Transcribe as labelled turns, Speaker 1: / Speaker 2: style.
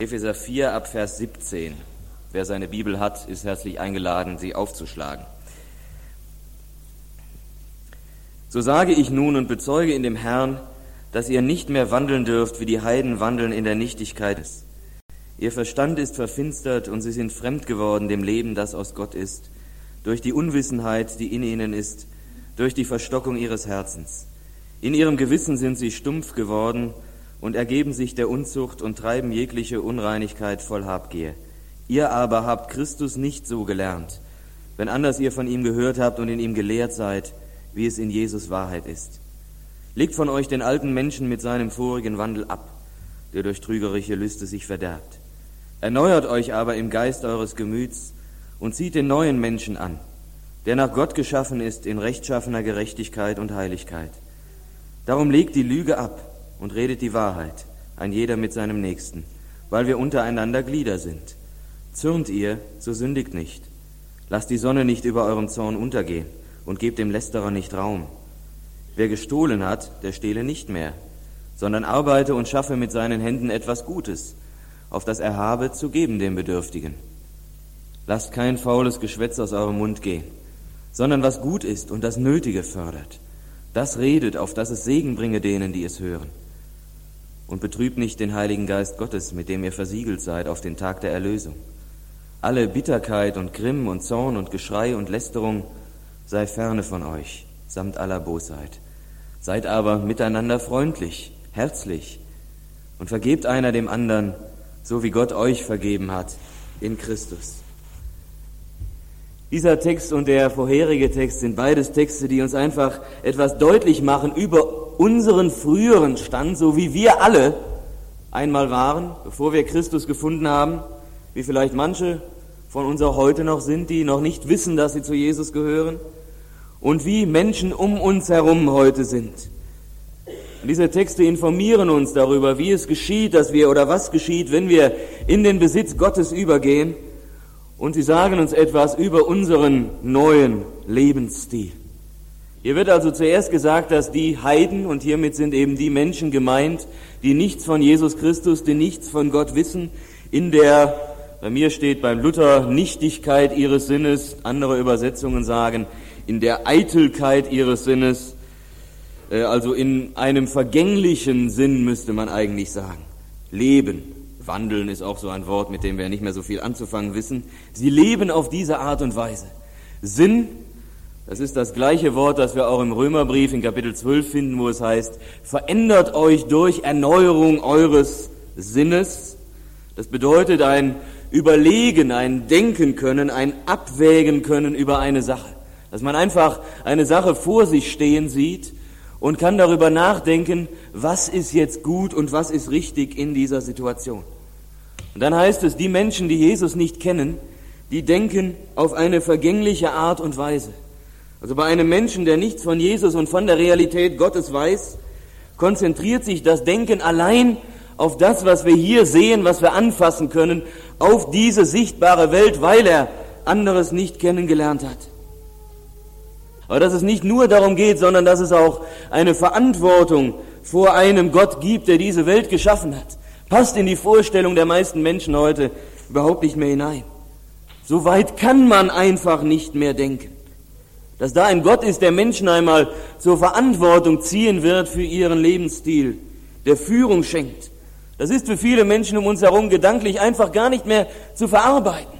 Speaker 1: Epheser 4 ab Vers 17. Wer seine Bibel hat, ist herzlich eingeladen, sie aufzuschlagen. So sage ich nun und bezeuge in dem Herrn, dass ihr nicht mehr wandeln dürft, wie die Heiden wandeln in der Nichtigkeit. Ihr Verstand ist verfinstert und sie sind fremd geworden dem Leben, das aus Gott ist, durch die Unwissenheit, die in ihnen ist, durch die Verstockung ihres Herzens. In ihrem Gewissen sind sie stumpf geworden und ergeben sich der Unzucht und treiben jegliche Unreinigkeit voll Habgier. Ihr aber habt Christus nicht so gelernt, wenn anders ihr von ihm gehört habt und in ihm gelehrt seid, wie es in Jesus Wahrheit ist. Legt von euch den alten Menschen mit seinem vorigen Wandel ab, der durch trügerische Lüste sich verderbt. Erneuert euch aber im Geist eures Gemüts und zieht den neuen Menschen an, der nach Gott geschaffen ist in rechtschaffener Gerechtigkeit und Heiligkeit. Darum legt die Lüge ab und redet die Wahrheit, ein jeder mit seinem Nächsten, weil wir untereinander Glieder sind. Zürnt ihr, so sündigt nicht. Lasst die Sonne nicht über eurem Zorn untergehen und gebt dem Lästerer nicht Raum. Wer gestohlen hat, der stehle nicht mehr, sondern arbeite und schaffe mit seinen Händen etwas Gutes, auf das er habe zu geben dem Bedürftigen. Lasst kein faules Geschwätz aus eurem Mund gehen, sondern was gut ist und das Nötige fördert. Das redet, auf dass es Segen bringe denen, die es hören. Und betrübt nicht den Heiligen Geist Gottes, mit dem ihr versiegelt seid auf den Tag der Erlösung. Alle Bitterkeit und Grimm und Zorn und Geschrei und Lästerung sei ferne von euch, samt aller Bosheit. Seid aber miteinander freundlich, herzlich und vergebt einer dem anderen, so wie Gott euch vergeben hat in Christus. Dieser Text und der vorherige Text sind beides Texte, die uns einfach etwas deutlich machen über unseren früheren Stand, so wie wir alle einmal waren, bevor wir Christus gefunden haben, wie vielleicht manche von uns auch heute noch sind, die noch nicht wissen, dass sie zu Jesus gehören, und wie Menschen um uns herum heute sind. Und diese Texte informieren uns darüber, wie es geschieht, was geschieht, wenn wir in den Besitz Gottes übergehen. Und sie sagen uns etwas über unseren neuen Lebensstil. Hier wird also zuerst gesagt, dass die Heiden, und hiermit sind eben die Menschen gemeint, die nichts von Jesus Christus, die nichts von Gott wissen, in der, bei mir steht beim Luther, Nichtigkeit ihres Sinnes, andere Übersetzungen sagen, in der Eitelkeit ihres Sinnes, also in einem vergänglichen Sinn müsste man eigentlich sagen, leben. Wandeln ist auch so ein Wort, mit dem wir nicht mehr so viel anzufangen wissen. Sie leben auf diese Art und Weise. Sinn, das ist das gleiche Wort, das wir auch im Römerbrief in Kapitel 12 finden, wo es heißt, verändert euch durch Erneuerung eures Sinnes. Das bedeutet ein Überlegen, ein Denken können, ein Abwägen können über eine Sache. Dass man einfach eine Sache vor sich stehen sieht und kann darüber nachdenken, was ist jetzt gut und was ist richtig in dieser Situation. Und dann heißt es, die Menschen, die Jesus nicht kennen, die denken auf eine vergängliche Art und Weise. Also bei einem Menschen, der nichts von Jesus und von der Realität Gottes weiß, konzentriert sich das Denken allein auf das, was wir hier sehen, was wir anfassen können, auf diese sichtbare Welt, weil er anderes nicht kennengelernt hat. Aber dass es nicht nur darum geht, sondern dass es auch eine Verantwortung vor einem Gott gibt, der diese Welt geschaffen hat, passt in die Vorstellung der meisten Menschen heute überhaupt nicht mehr hinein. So weit kann man einfach nicht mehr denken. Dass da ein Gott ist, der Menschen einmal zur Verantwortung ziehen wird für ihren Lebensstil, der Führung schenkt. Das ist für viele Menschen um uns herum gedanklich einfach gar nicht mehr zu verarbeiten.